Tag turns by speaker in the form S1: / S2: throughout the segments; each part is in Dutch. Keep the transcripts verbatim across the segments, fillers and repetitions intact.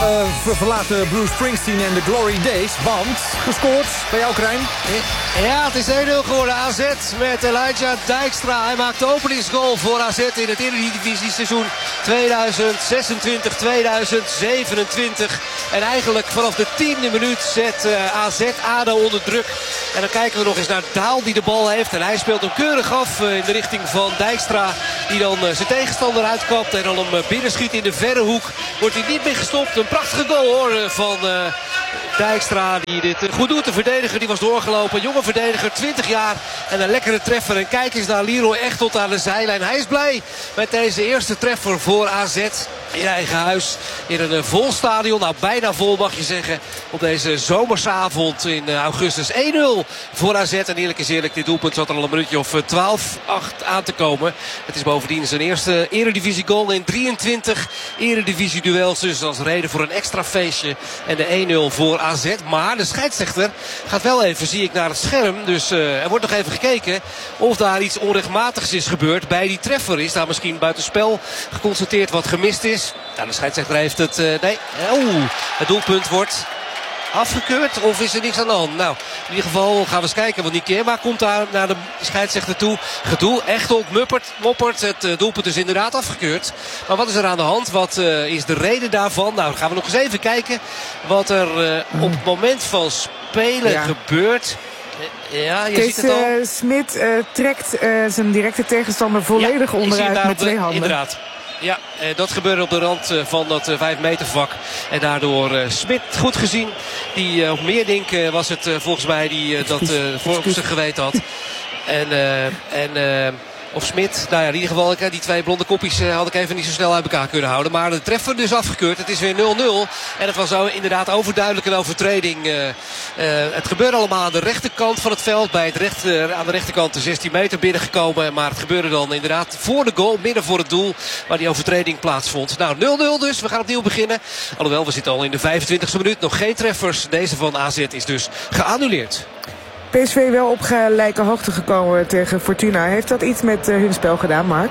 S1: uh, verlaten Bruce Springsteen en de Glory Days. Want gescoord bij jou, Krijn.
S2: Ja, het is één nul geworden. A Z met Elijah Dijkstra. Hij maakt de openingsgoal voor A Z in het Eredivisie seizoen tweeduizend zesentwintig tweeduizend zevenentwintig. En eigenlijk vanaf de tiende minuut zet uh, A Z A D O onder druk. En dan kijken we nog eens naar Daal die de bal heeft. En hij speelt hem keurig af uh, in de richting van Dijkstra. Die dan uh, zijn tegenstander uitkapt en dan hem uh, binnenschiet in de verre hoek. Wordt hij niet meer gestopt. Een prachtige goal hoor van uh, Dijkstra. Die dit uh, goed doet. De verdediger die was doorgelopen. Jonge verdediger, twintig jaar. En een lekkere treffer. En kijk eens naar Leroy echt tot aan de zijlijn. Hij is blij met deze eerste treffer voor A Z. In eigen huis. In een uh, vol stadion. Nou bijna vol mag je zeggen. Op deze zomersavond in uh, augustus. één nul voor A Z. En eerlijk is eerlijk. Dit doelpunt zat er al een minuutje of twaalf acht aan te komen. Het is bovendien zijn eerste eredivisie goal in drieëntwintig eredivisie duels. Dus als reden voor een extra feestje. En de één nul voor A Z. Maar de scheidsrechter gaat wel even, zie ik, naar het scherm. Dus uh, er wordt nog even gekeken of daar iets onrechtmatigs is gebeurd. Bij die treffer is daar misschien buitenspel geconstateerd wat gemist is. Nou, de scheidsrechter heeft het... Uh, nee, oeh, het doelpunt wordt afgekeurd. Of is er niks aan de hand? Nou, in ieder geval gaan we eens kijken. Want Nikema komt daar naar de scheidsrechter toe. Gedoe, Echtold, Muppert, Moppert. Het uh, doelpunt is inderdaad afgekeurd. Maar wat is er aan de hand? Wat uh, is de reden daarvan? Nou, gaan we nog eens even kijken wat er uh, op het moment van spelen ja. gebeurt. Ja, je
S3: Kees,
S2: ziet het al.
S3: Uh, Smit uh, trekt uh, zijn directe tegenstander volledig ja, onderuit met twee handen.
S2: Inderdaad. Ja, eh, dat gebeurde op de rand uh, van dat uh, vijf meter vak. En daardoor uh, Smit goed gezien. Die uh, op meer denk uh, was het uh, volgens mij die uh, dat uh, voor op zich geweten had. En, uh, en uh, of Smit, nou ja, in ieder geval die twee blonde koppies uh, had ik even niet zo snel uit elkaar kunnen houden. Maar de treffer dus afgekeurd. Het is weer nul nul. En het was zo inderdaad overduidelijk een overtreding. Uh, uh, het gebeurde allemaal aan de rechterkant van het veld. Bij het recht, uh, aan de rechterkant de zestien meter binnengekomen. Maar het gebeurde dan inderdaad voor de goal. Midden voor het doel waar die overtreding plaatsvond. Nou, nul nul dus. We gaan opnieuw beginnen. Alhoewel, we zitten al in de vijfentwintigste minuut. Nog geen treffers. Deze van A Z is dus geannuleerd.
S3: P S V wel op gelijke hoogte gekomen tegen Fortuna. Heeft dat iets met uh, hun spel gedaan, Mark?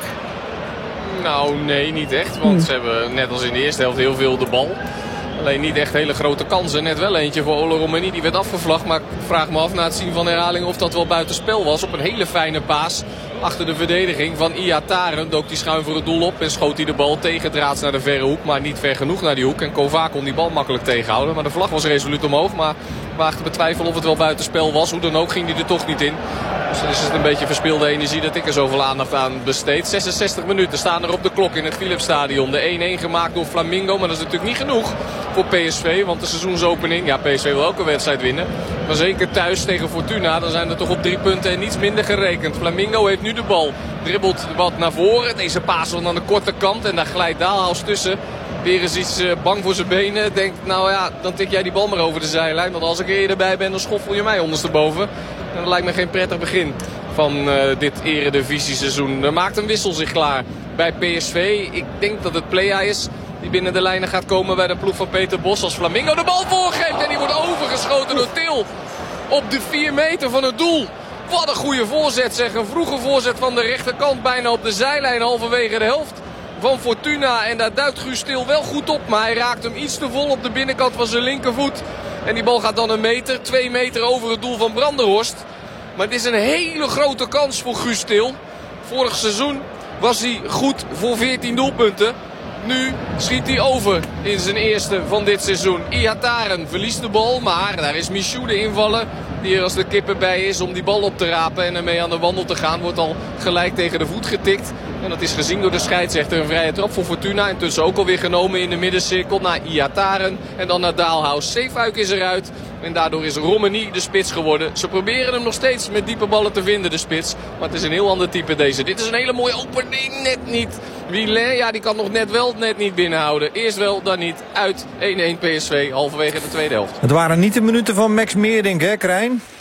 S4: Nou, nee, niet echt. Want hmm. ze hebben net als in de eerste helft heel veel de bal. Alleen niet echt hele grote kansen. Net wel eentje voor Ola Romani. Die werd afgevlacht. Maar ik vraag me af na het zien van herhaling of dat wel buitenspel was. Op een hele fijne paas. Achter de verdediging van Iataren dook die schuin voor het doel op. En schoot hij de bal tegendraads naar de verre hoek. Maar niet ver genoeg naar die hoek. En Kovac kon die bal makkelijk tegenhouden. Maar de vlag was resoluut omhoog. Maar waagde betwijfelen of het wel buitenspel was. Hoe dan ook ging hij er toch niet in. Dus dan is het een beetje verspilde energie dat ik er zoveel aandacht aan besteed. zesenzestig minuten staan er op de klok in het Philipsstadion. De één één gemaakt door Flamingo. Maar dat is natuurlijk niet genoeg voor P S V. Want de seizoensopening, ja, P S V wil elke wedstrijd winnen. Maar zeker thuis tegen Fortuna, dan zijn er toch op drie punten en niets minder gerekend. Flamingo heeft nu de bal. Dribbelt wat naar voren. Deze paas dan aan de korte kant. En daar glijdt Daalhaus tussen. Weer eens iets uh, bang voor zijn benen. Denkt, nou ja, dan tik jij die bal maar over de zijlijn. Want als ik er eerder bij ben, dan schoffel je mij ondersteboven. En dat lijkt me geen prettig begin van uh, dit eredivisie-seizoen. Er maakt een wissel zich klaar bij P S V. Ik denk dat het Plea is die binnen de lijnen gaat komen bij de ploeg van Peter Bos. Als Flamingo de bal voorgeeft en die wordt overgeschoten door Til. Op de vier meter van het doel. Wat een goede voorzet zeg. Een vroege voorzet van de rechterkant. Bijna op de zijlijn halverwege de helft van Fortuna. En daar duikt Guus Til wel goed op. Maar hij raakt hem iets te vol op de binnenkant van zijn linkervoet. En die bal gaat dan een meter, twee meter over het doel van Brandenhorst. Maar het is een hele grote kans voor Guus Til. Vorig seizoen was hij goed voor veertien doelpunten. Nu schiet hij over in zijn eerste van dit seizoen. Iataren verliest de bal, maar daar is Michou de invaller. Die er als de kippen bij is om die bal op te rapen en ermee aan de wandel te gaan. Wordt al gelijk tegen de voet getikt. En dat is gezien door de scheidsrechter. Een vrije trap voor Fortuna. Intussen ook alweer genomen in de middencirkel naar Iataren. En dan naar Daalhaus. Zeefuik is eruit. En daardoor is Romani de spits geworden. Ze proberen hem nog steeds met diepe ballen te vinden, de spits. Maar het is een heel ander type deze. Dit is een hele mooie opening. Net niet. Wieler, ja, die kan nog net wel, net niet binnenhouden. Eerst wel, dan niet. Uit één één P S V, halverwege de tweede helft.
S1: Het waren niet de minuten van Max Meerdink, hè, Krijn?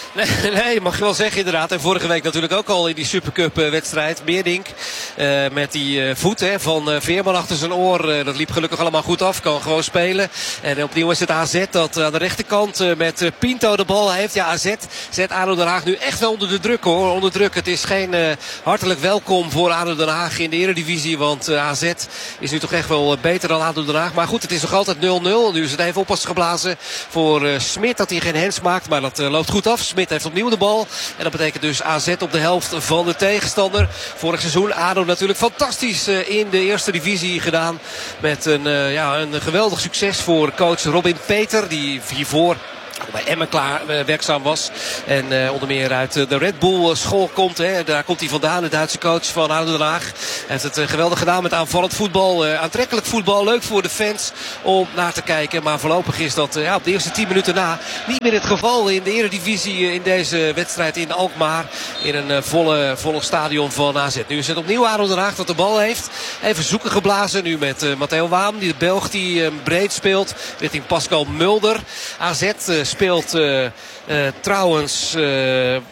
S2: Nee, nee, mag je wel zeggen inderdaad. En vorige week natuurlijk ook al in die Supercup-wedstrijd. Meerdink uh, met die uh, voet hè, van uh, Veerman achter zijn oor. Uh, dat liep gelukkig allemaal goed af. Kan gewoon spelen. En opnieuw is het A Z dat aan de rechterkant uh, met uh, Pinto de bal heeft. Ja, A Z zet ADO Den Haag nu echt wel onder de druk hoor. Onder druk. Het is geen uh, hartelijk welkom voor ADO Den Haag in de Eredivisie. Want uh, A Z is nu toch echt wel uh, beter dan ADO Den Haag. Maar goed, het is nog altijd nul nul. Nu is het even oppas geblazen voor uh, Smit dat hij geen hands maakt. Maar dat uh, loopt goed af. Smit heeft opnieuw de bal. En dat betekent dus A Z op de helft van de tegenstander. Vorig seizoen ADO natuurlijk fantastisch uh, in de eerste divisie gedaan. Met een, uh, ja, een geweldig succes voor coach Robin Peter. Die hiervoor bij Emmen klaar uh, werkzaam was. En uh, onder meer uit uh, de Red Bull school komt. Hè. Daar komt hij vandaan, de Duitse coach van ADO Den Haag. Hij heeft het uh, geweldig gedaan met aanvallend voetbal. Uh, aantrekkelijk voetbal, leuk voor de fans om naar te kijken. Maar voorlopig is dat uh, ja, op de eerste tien minuten na niet meer het geval in de Eredivisie uh, in deze wedstrijd in Alkmaar. In een uh, volle, volle stadion van A Z. Nu is het opnieuw ADO Den Haag dat de bal heeft. Even zoeken geblazen nu met uh, Matteo Waam. Die de Belg die uh, breed speelt richting Pascal Mulder. A Z uh, speelt uh, uh, trouwens uh, uh,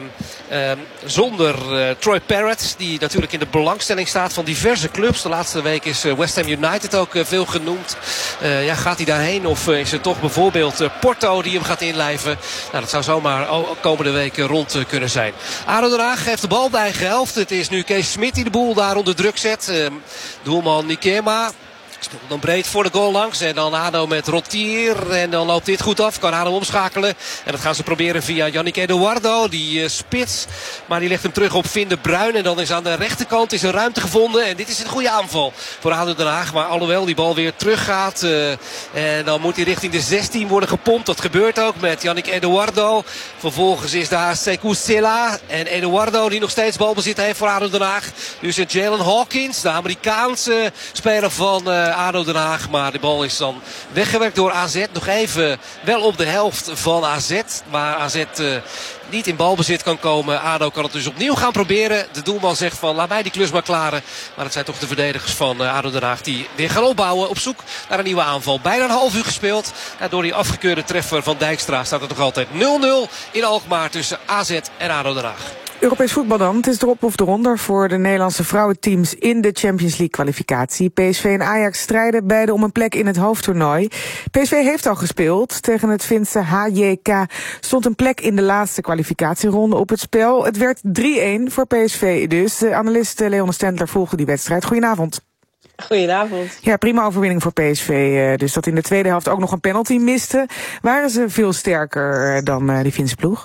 S2: uh, zonder uh, Troy Parrott. Die natuurlijk in de belangstelling staat van diverse clubs. De laatste week is uh, West Ham United ook uh, veel genoemd. Uh, ja, gaat hij daarheen of uh, is het toch bijvoorbeeld uh, Porto die hem gaat inlijven? Nou, dat zou zomaar komende week uh, rond uh, kunnen zijn. ADO Den Haag heeft de bal bij eigen helft. Het is nu Kees Smit die de boel daar onder druk zet. Uh, doelman Nikema speelt dan breed voor de goal langs. En dan ADO met Rotier. En dan loopt dit goed af. Kan ADO omschakelen. En dat gaan ze proberen via Yannick Eduardo. Die uh, spits. Maar die legt hem terug op Finn de Bruin. En dan is aan de rechterkant is er ruimte gevonden. En dit is een goede aanval voor ADO Den Haag. Maar alhoewel die bal weer terug gaat. Uh, en dan moet hij richting de zestien worden gepompt. Dat gebeurt ook met Yannick Eduardo. Vervolgens is daar Sekou Silla. En Eduardo die nog steeds balbezit heeft voor ADO Den Haag. Nu is het Jalen Hawkins. De Amerikaanse speler van Uh, ADO Den Haag, maar de bal is dan weggewerkt door A Z. Nog even wel op de helft van A Z, waar A Z uh, niet in balbezit kan komen. ADO kan het dus opnieuw gaan proberen. De doelman zegt van laat mij die klus maar klaren. Maar het zijn toch de verdedigers van uh, ADO Den Haag die weer gaan opbouwen op zoek naar een nieuwe aanval. Bijna een half uur gespeeld. Ja, door die afgekeurde treffer van Dijkstra staat het nog altijd nul nul in Alkmaar tussen A Z en ADO Den Haag.
S3: Europees voetbal dan. Het is erop of eronder voor de Nederlandse vrouwenteams in de Champions League kwalificatie. P S V en Ajax strijden beide om een plek in het hoofdtoernooi. P S V heeft al gespeeld. Tegen het Finse H J K stond een plek in de laatste kwalificatieronde op het spel. Het werd drie een voor P S V dus. De analist Leon Stendler volgde die wedstrijd. Goedenavond.
S5: Goedenavond.
S3: Ja, prima overwinning voor P S V. Dus dat in de tweede helft ook nog een penalty miste. Waren ze veel sterker dan die Finse ploeg?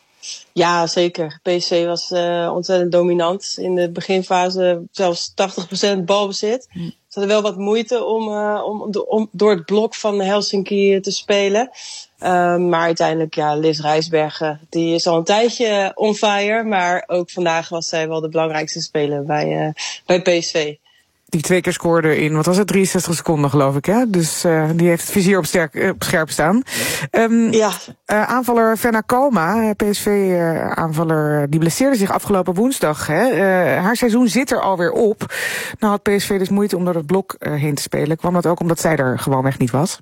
S5: Ja, zeker. P S V was uh, ontzettend dominant. In de beginfase zelfs tachtig procent balbezit. Hm. Ze hadden wel wat moeite om, uh, om, om door het blok van Helsinki te spelen. Uh, maar uiteindelijk, ja, Liz Rijsbergen, die is al een tijdje on fire. Maar ook vandaag was zij wel de belangrijkste speler bij, uh, bij P S V.
S3: Die twee keer scoorde in, wat was het, drieënzestig seconden geloof ik, hè? Dus uh, die heeft het vizier op, sterk, uh, op scherp staan. Um, ja. Uh, aanvaller Fenna Koma, P S V-aanvaller, uh, die blesseerde zich afgelopen woensdag. Hè? Uh, haar seizoen zit er alweer op. Nou had P S V dus moeite om door het blok uh, heen te spelen. Kwam dat ook omdat zij er gewoonweg niet was?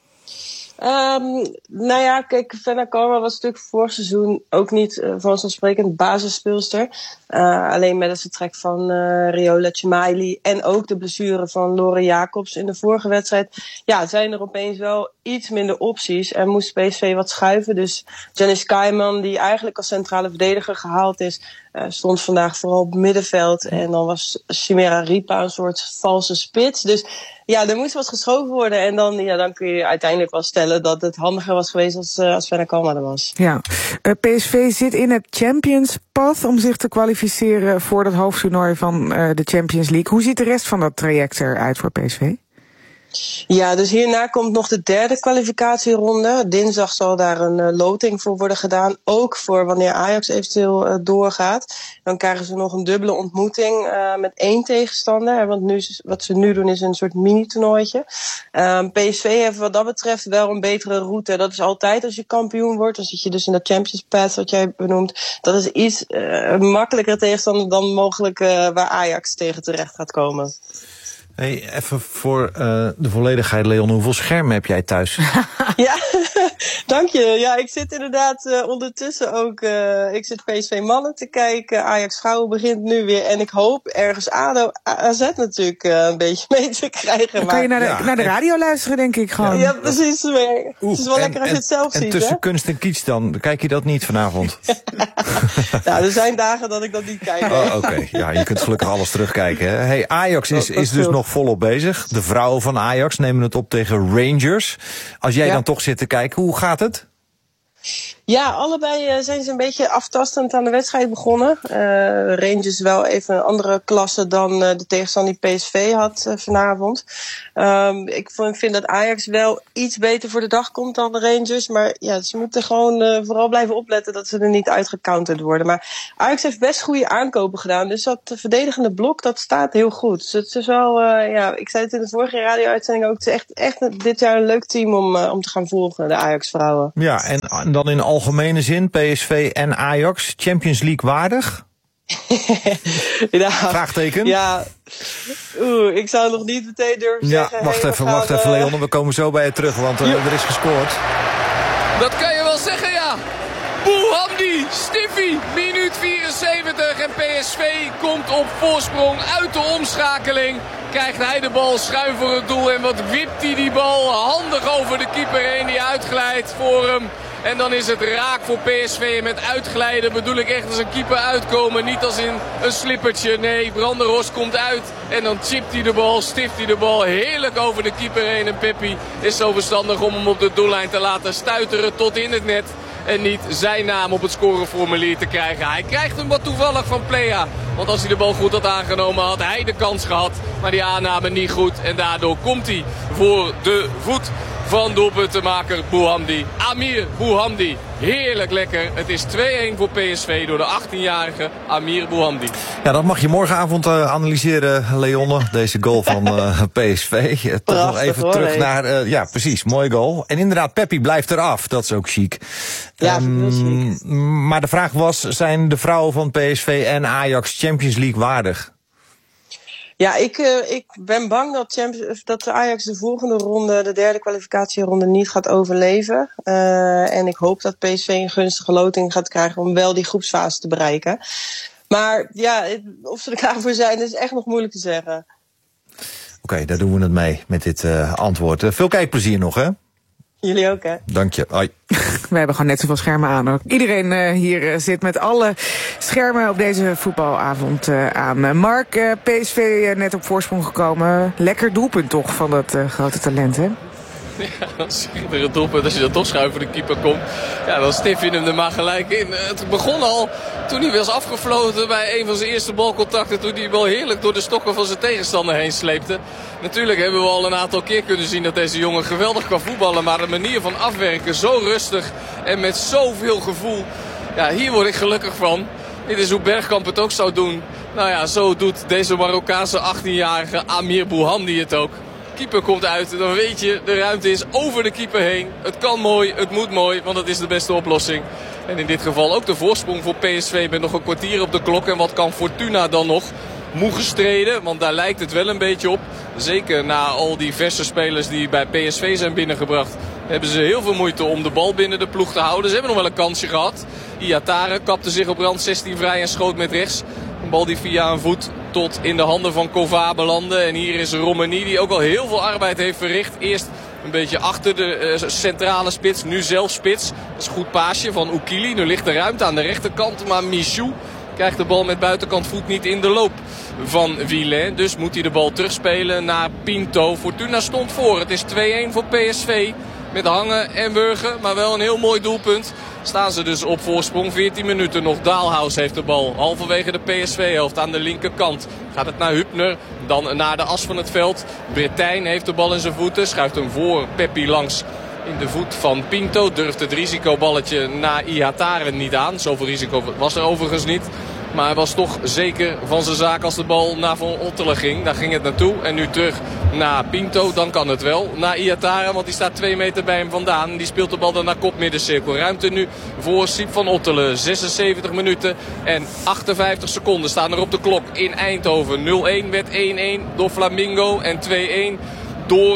S5: Um, nou ja, kijk, Fenna Koma was natuurlijk vorig seizoen ook niet uh, vanzelfsprekend basisspeelster. Uh, alleen met het vertrek van uh, Riola Chemaili en ook de blessure van Lore Jacobs in de vorige wedstrijd. Ja, zijn er opeens wel iets minder opties en moest P S V wat schuiven. Dus Janice Kaiman, die eigenlijk als centrale verdediger gehaald is, uh, stond vandaag vooral op middenveld. En dan was Chimera Ripa een soort valse spits. Dus ja, er moest wat geschoven worden. En dan, ja, dan kun je uiteindelijk wel stellen dat het handiger was geweest als, uh, als Fenna Koma er was.
S3: Ja, uh, P S V zit in het Champions Path om zich te kwalificeren voor dat hoofdtoernooi van uh, de Champions League. Hoe ziet de rest van dat traject eruit voor P S V?
S5: Ja, dus hierna komt nog de derde kwalificatieronde. Dinsdag zal daar een uh, loting voor worden gedaan. Ook voor wanneer Ajax eventueel uh, doorgaat. Dan krijgen ze nog een dubbele ontmoeting uh, met één tegenstander. Want nu, wat ze nu doen is een soort mini-toernooitje. Uh, P S V heeft wat dat betreft wel een betere route. Dat is altijd als je kampioen wordt. Dan zit je dus in de Champions Path, wat jij benoemt. Dat is iets uh, makkelijker tegenstander dan mogelijk uh, waar Ajax tegen terecht gaat komen.
S6: Hey, even voor uh, de volledigheid, Leon, hoeveel schermen heb jij thuis?
S5: Ja, Dank je. Ja, ik zit inderdaad uh, ondertussen ook... Uh, ik zit P S V mannen te kijken. Ajax vrouwen begint nu weer. En ik hoop ergens A D O, A Z natuurlijk uh, een beetje mee te krijgen.
S3: Dan
S5: maar...
S3: kan je naar de,
S6: Ja.
S3: naar de radio luisteren, denk ik gewoon.
S5: Ja, precies. Oeh, het is wel
S6: en,
S5: lekker als je het zelf
S6: en
S5: ziet,
S6: tussen
S5: hè?
S6: kunst en kitsch dan, kijk je dat niet vanavond?
S5: Nou, er zijn dagen dat ik dat niet kijk.
S6: Oh, Oké, okay. Ja, je kunt gelukkig alles terugkijken. Hè? Hey, Ajax is,
S5: Dat- dat
S6: is dus
S5: scheelt.
S6: nog volop bezig. De vrouwen van Ajax nemen het op tegen Rangers. Als jij
S5: Ja.
S6: dan toch zit te kijken, hoe gaat het?
S5: Ja, allebei uh, zijn ze een beetje aftastend aan de wedstrijd begonnen. Uh, Rangers wel even een andere klasse dan uh, de tegenstander die P S V had uh, vanavond. Um, ik vind, vind dat Ajax wel iets beter voor de dag komt dan de Rangers. Maar ja, ze moeten gewoon uh, vooral blijven opletten dat ze er niet uitgecounterd worden. Maar Ajax heeft best goede aankopen gedaan. Dus dat uh, verdedigende blok, dat staat heel goed. Dus het is wel, uh, ja, ik zei het in de vorige radio-uitzending ook. Het is echt, echt dit jaar een leuk team om, uh, om te gaan volgen, de Ajax-vrouwen.
S6: Ja, en, en dan in algemene zin, P S V en Ajax, Champions League waardig?
S5: Ja.
S6: Vraagteken?
S5: Ja, oeh, ik zou nog niet meteen durven
S6: Ja,
S5: zeggen.
S6: wacht
S5: hey, we
S6: even,
S5: gaan,
S6: wacht even
S5: uh,
S6: Leon, we komen zo bij je terug, want uh,
S5: Ja.
S6: er is gescoord.
S4: Dat kan je wel zeggen, ja. Bouhamdi, Stiffy, minuut vierenzeventig en P S V komt op voorsprong uit de omschakeling. Krijgt hij de bal schuin voor het doel en wat wipt hij die bal handig over de keeper heen die uitglijdt voor hem. En dan is het raak voor P S V. En met uitglijden bedoel ik echt als een keeper uitkomen. Niet als in een slippertje. Nee, Brandenhorst komt uit. En dan chipt hij de bal, stift hij de bal heerlijk over de keeper heen. En Peppi is zo verstandig om hem op de doellijn te laten stuiteren tot in het net. En niet zijn naam op het scoreformulier te krijgen. Hij krijgt hem wat toevallig van Plea. Want als hij de bal goed had aangenomen had hij de kans gehad. Maar die aanname niet goed. En daardoor komt hij voor de voet van doelpuntenmaker Bouhamdi. Amir Bouhamdi. Heerlijk lekker. Het is twee-een voor P S V door de achttienjarige Amir Bouhamdi.
S6: Ja, dat mag je morgenavond uh, analyseren, Leonne. Deze goal van uh, P S V. Uh, toch nog
S5: Prachtig,
S6: even
S5: hoor,
S6: terug
S5: nee.
S6: naar... Uh, ja, precies. Mooi goal. En inderdaad, Peppi blijft eraf. Dat is ook chic.
S5: Ja, heel chic.
S6: Maar de vraag was, zijn de vrouwen van P S V en Ajax Champions League waardig?
S5: Ja, ik, uh, ik ben bang dat, Champions, dat de Ajax de volgende ronde, de derde kwalificatieronde, niet gaat overleven. Uh, en ik hoop dat P S V een gunstige loting gaat krijgen om wel die groepsfase te bereiken. Maar ja, of ze er klaar voor zijn, is echt nog moeilijk te zeggen.
S6: Oké, okay, daar doen we het mee met dit uh, antwoord. Uh, veel kijkplezier nog, hè?
S5: Jullie ook, hè?
S6: Dank je. Hoi.
S3: We hebben gewoon net zoveel schermen aan. Ook. Iedereen uh, hier uh, zit met alle schermen op deze voetbalavond uh, aan. Uh, Mark, uh, P S V uh, net op voorsprong gekomen. Lekker doelpunt toch van dat uh, grote talent, hè?
S4: Ja, dan schitterend doelpunt. Als je dan toch schuin voor de keeper komt, ja, dan stif je hem er maar gelijk in. Het begon al toen hij was afgefloten bij een van zijn eerste balcontacten. Toen hij die bal heerlijk door de stokken van zijn tegenstander heen sleepte. Natuurlijk hebben we al een aantal keer kunnen zien dat deze jongen geweldig kan voetballen. Maar de manier van afwerken, zo rustig en met zoveel gevoel. Ja, hier word ik gelukkig van. Dit is hoe Bergkamp het ook zou doen. Nou ja, zo doet deze Marokkaanse achttienjarige Amir Bouhamdi het ook. Keeper komt uit, dan weet je, de ruimte is over de keeper heen. Het kan mooi, het moet mooi, want het is de beste oplossing. En in dit geval ook de voorsprong voor P S V met nog een kwartier op de klok. En wat kan Fortuna dan nog? Moe gestreden, want daar lijkt het wel een beetje op. Zeker na al die verse spelers die bij P S V zijn binnengebracht, hebben ze heel veel moeite om de bal binnen de ploeg te houden. Ze hebben nog wel een kansje gehad. Iatare kapte zich op rand zestien vrij en schoot met rechts. Een bal die via een voet tot in de handen van Kova belandde. En hier is Romani die ook al heel veel arbeid heeft verricht. Eerst een beetje achter de uh, centrale spits, nu zelf spits. Dat is een goed paasje van Oukili. Nu ligt de ruimte aan de rechterkant, maar Michou krijgt de bal met buitenkant voet niet in de loop van Villain. Dus moet hij de bal terugspelen naar Pinto. Fortuna stond voor. Het is twee-een voor P S V. Met hangen en wurgen, maar wel een heel mooi doelpunt. Staan ze dus op voorsprong. veertien minuten nog. Daalhaus heeft de bal. Halverwege de P S V-helft aan de linkerkant. Gaat het naar Hübner. Dan naar de as van het veld. Bretijn heeft de bal in zijn voeten. Schuift hem voor Peppi langs in de voet van Pinto. Durft het risicoballetje naar Ihatare niet aan. Zoveel risico was er overigens niet. Maar hij was toch zeker van zijn zaak als de bal naar Van Ottelen ging. Daar ging het naartoe. En nu terug naar Pinto. Dan kan het wel. Naar Ihatare, want die staat twee meter bij hem vandaan. Die speelt de bal dan naar kopmiddencirkel. Ruimte nu voor Siep van Ottelen. zesenzeventig minuten en achtenvijftig seconden staan er op de klok in Eindhoven. nul-een werd één-een door Flamingo. En twee-een door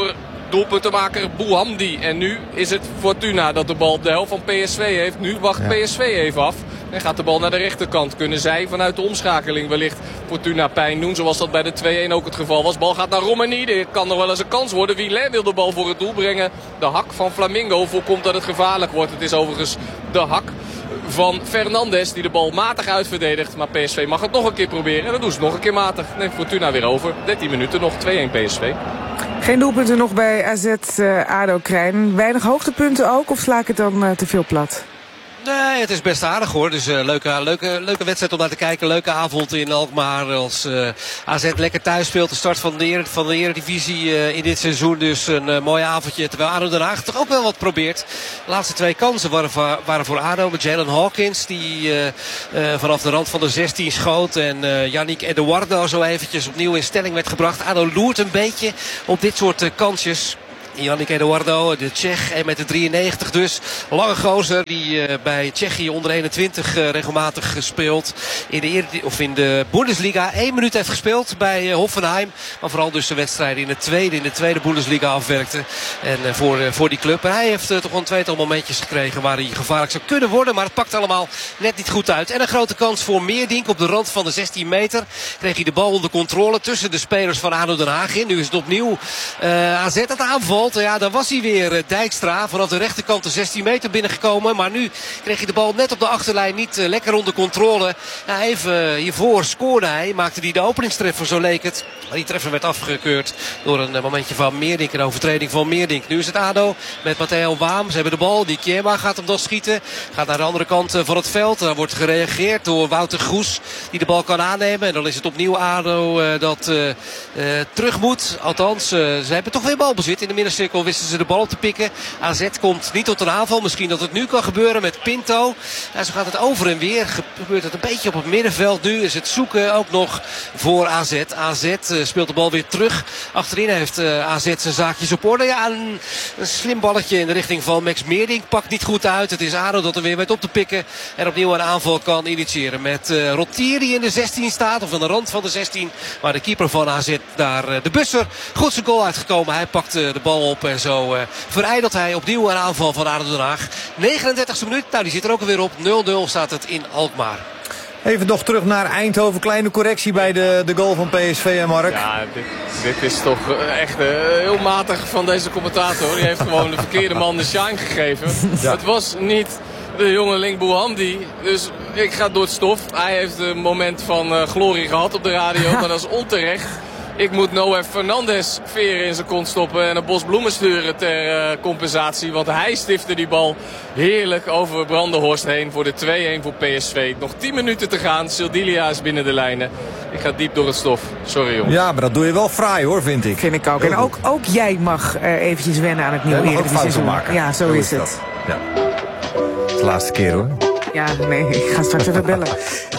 S4: doelpuntenmaker Bouhamdi. En nu is het Fortuna dat de bal op de helft van P S V heeft. Nu wacht ja. P S V even af. En gaat de bal naar de rechterkant. Kunnen zij vanuit de omschakeling wellicht Fortuna pijn doen. Zoals dat bij de twee-een ook het geval was. Bal gaat naar Romani. Dit kan nog wel eens een kans worden. Wieler wil de bal voor het doel brengen. De hak van Flamingo voorkomt dat het gevaarlijk wordt. Het is overigens de hak van Fernandes die de bal matig uitverdedigt. Maar P S V mag het nog een keer proberen. En dat doen ze nog een keer matig. Neemt Fortuna weer over. dertien minuten nog. twee-een P S V.
S3: Geen doelpunten nog bij A Z uh, ADO Krijn. Weinig hoogtepunten ook? Of sla ik het dan uh, te veel plat?
S2: Nee, het is best aardig hoor. Dus uh, leuke, leuke, leuke wedstrijd om naar te kijken. Leuke avond in Alkmaar als uh, A Z lekker thuis speelt. De start van de, Ere, van de Eredivisie uh, in dit seizoen. Dus een uh, mooi avondje. Terwijl ADO Den Haag toch ook wel wat probeert. De laatste twee kansen waren voor, waren voor ADO. Met Jalen Hawkins die uh, uh, vanaf de rand van de zestien schoot. En uh, Yannick Eduardo zo eventjes opnieuw in stelling werd gebracht. ADO loert een beetje op dit soort uh, kansjes. Yannick Eduardo, de Tsjech, en met de drieënnegentig dus. Lange gozer die uh, bij Tsjechië onder eenentwintig uh, regelmatig gespeeld. In de, Eer- of in de Bundesliga één minuut heeft gespeeld bij uh, Hoffenheim. Maar vooral dus de wedstrijden in de tweede, in de tweede Bundesliga afwerkte. En uh, voor, uh, voor die club. En hij heeft uh, toch wel een tweetal momentjes gekregen waar hij gevaarlijk zou kunnen worden. Maar het pakt allemaal net niet goed uit. En een grote kans voor Meerdink op de rand van de zestien meter. Kreeg hij de bal onder controle tussen de spelers van ADO Den Haag in. Nu is het opnieuw uh, A Z het aanval. Ja, daar was hij weer, Dijkstra. Vanaf de rechterkant de zestien meter binnengekomen. Maar nu kreeg hij de bal net op de achterlijn niet uh, lekker onder controle. Ja, even hiervoor scoorde hij. Maakte hij de openingstreffer, zo leek het. Maar die treffer werd afgekeurd door een uh, momentje van Meerdink. Een overtreding van Meerdink. Nu is het ADO met Matteo Waam. Ze hebben de bal. Die Kiema gaat hem dan schieten. Gaat naar de andere kant uh, van het veld. Daar wordt gereageerd door Wouter Goes. Die de bal kan aannemen. En dan is het opnieuw ADO uh, dat uh, uh, terug moet. Althans, uh, ze hebben toch weer balbezit in de middencirkel. Wisten ze de bal op te pikken. A Z komt niet tot een aanval. Misschien dat het nu kan gebeuren met Pinto. Ja, zo gaat het over en weer. Gebeurt het een beetje op het middenveld. Nu is het zoeken ook nog voor A Z. A Z uh, speelt de bal weer terug. Achterin heeft uh, A Z zijn zaakjes op orde. Ja, een, een slim balletje in de richting van Max Meerdink. Pakt niet goed uit. Het is ADO dat er weer weet op te pikken. En opnieuw een aanval kan initiëren. Met uh, Rotier die in de zestien staat. Of aan de rand van de zestien. Maar de keeper van A Z daar uh, de Busser. Goed zijn goal uitgekomen. Hij pakt uh, de bal op. En zo uh, verijdelt hij opnieuw een aanval van ADO Den Haag. negenendertigste minuut. Nou, die zit er ook alweer op. nul nul staat het in Alkmaar.
S6: Even nog terug naar Eindhoven. Kleine correctie bij de, de goal van P S V en Mark.
S4: Ja, dit, dit is toch echt uh, heel matig van deze commentator. Die heeft gewoon de verkeerde man de shine gegeven. Ja. Het was niet de jongeling Bouhamdi. Dus ik ga door het stof. Hij heeft een moment van uh, glorie gehad op de radio. Maar dat is onterecht. Ik moet Noé Fernandes veren in zijn kont stoppen en een bos bloemen sturen ter uh, compensatie. Want hij stifte die bal heerlijk over Brandenhorst heen voor de twee-een voor P S V. Nog tien minuten te gaan. Sildilia is binnen de lijnen. Ik ga diep door het stof. Sorry jongens.
S6: Ja, maar dat doe je wel fraai hoor, vind ik.
S3: Vind ik ook. En ook, ook jij mag uh, eventjes wennen aan het nieuwe Eredivisie maken. Ja, zo, zo is, is het.
S6: Ja. Het is de laatste keer hoor.
S3: Ja, nee, ik ga straks even bellen.